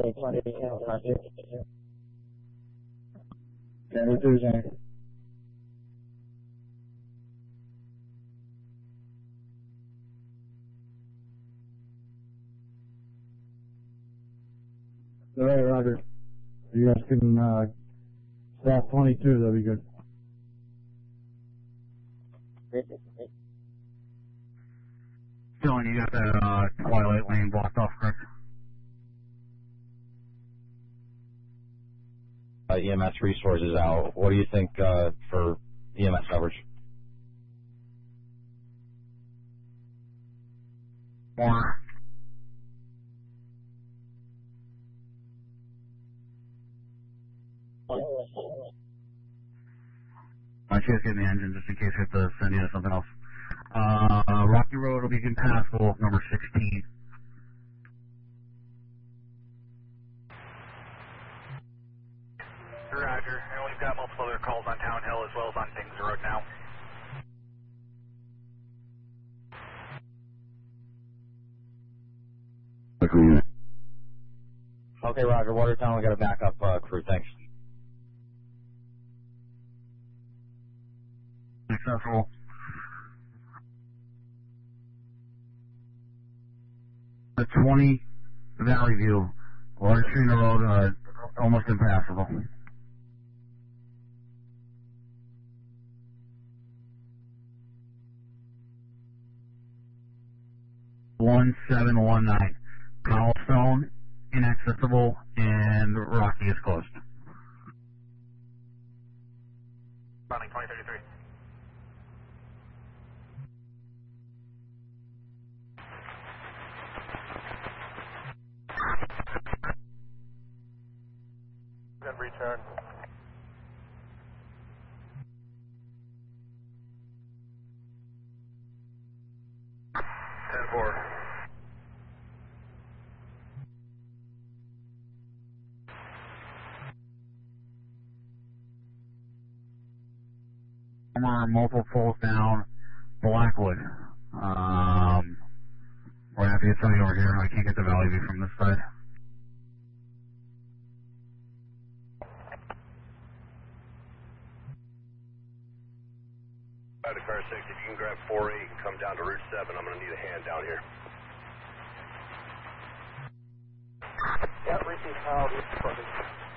Denver 2 Zane. All right, Roger. You guys can staff 22, that'll be good. Dylan, you got that Twilight Lane blocked off, correct? EMS resources out. What do you think for EMS coverage? More. Why don't you guys get in the engine just in case we have to send you to something else? Rocky Road will be impassable, number 16. Roger. And we've got multiple other calls on Town Hill as well as on Things Road now. Okay, Roger. Watertown, we got a backup crew. Thanks. Successful. The 20 Valley View, Water Stream Road, almost impassable. (1719) Cobblestone, inaccessible, and Rocky is closed. Running 2033. Then return. 10-4. Multiple poles down, Blackwood. We're happy to tell you over here. I can't get the Valley View from this side. To car 6, if you can grab 4-8 and come down to Route 7, I'm going to need a hand down here. Yeah, receive how